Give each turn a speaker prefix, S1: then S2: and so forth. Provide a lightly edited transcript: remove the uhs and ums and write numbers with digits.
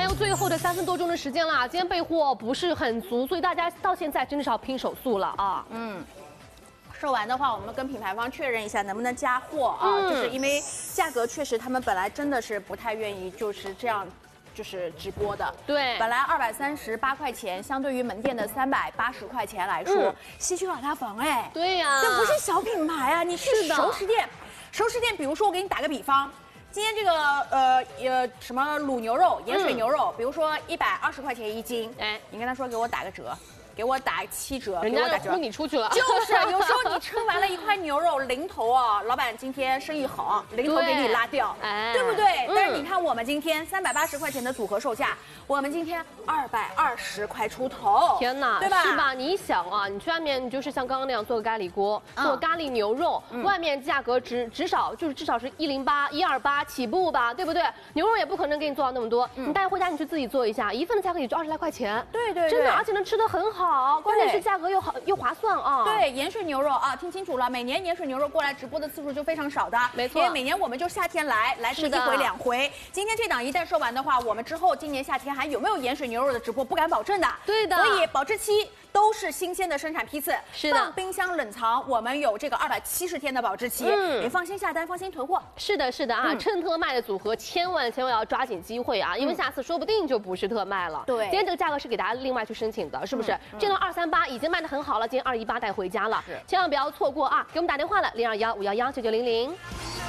S1: 有最后的3分多钟的时间啦，今天备货不是很足，所以大家到现在真的是要拼手速了啊。
S2: 售完的话，我们跟品牌方确认一下能不能加货啊，就是因为价格确实他们本来真的是不太愿意就是这样。就是直播的，
S1: 对，
S2: 本来238块钱，相对于门店的380块钱来说，西区瓦大房哎，
S1: 对呀，
S2: 这不是小品牌啊！你去熟食店，熟食店，比如说我给你打个比方，今天这个什么卤牛肉、盐水牛肉，比如说120块钱1斤，哎，你跟他说给我打个折。给我打7折，
S1: 人家呼你出去了。
S2: 就是有时候你吃完了一块牛肉，零头啊，老板今天生意好，零头给你拉掉，对不对？但是你看我们今天380块钱的组合售价，我们今天220块出头，
S1: 天哪，
S2: 对吧？
S1: 是吧？你想啊，你去外面就是像刚刚那样做个咖喱锅，做咖喱牛肉，外面价格至少是108、128起步吧，对不对？牛肉也不可能给你做到那么多，你带回家你去自己做一下，一份的价格也就20来块钱，
S2: 对，
S1: 真的，而且能吃得很好。好，关键是价格又好又划算啊！
S2: 对，盐水牛肉啊，听清楚了，每年盐水牛肉过来直播的次数就非常少的，
S1: 没错，
S2: 因为每年我们就夏天来这么1回2回。今天这档一旦售完的话，我们之后今年夏天还有没有盐水牛肉的直播，不敢保证的。
S1: 对的，
S2: 所以保质期都是新鲜的生产批次，
S1: 是的，
S2: 放冰箱冷藏，我们有这个270天的保质期，你放心下单，放心囤货。
S1: 是的，是的啊，趁特卖的组合千万要抓紧机会啊，因为下次说不定就不是特卖了。对，今天这个价格是给大家另外去申请的，是不是？这档238已经卖得很好了，今天218带回家了，千万不要错过啊！给我们打电话了，0215119900。